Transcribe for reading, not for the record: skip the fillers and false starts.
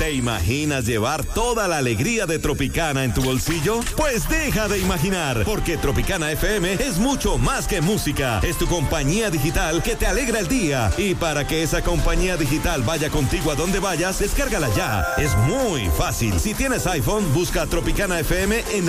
¿Te imaginas llevar toda la alegría de Tropicana en tu bolsillo? Pues deja de imaginar, porque Tropicana FM es mucho más que música. Es tu compañía digital que te alegra el día. Y para que esa compañía digital vaya contigo a donde vayas, descárgala ya. Es muy fácil. Si tienes iPhone, busca Tropicana FM en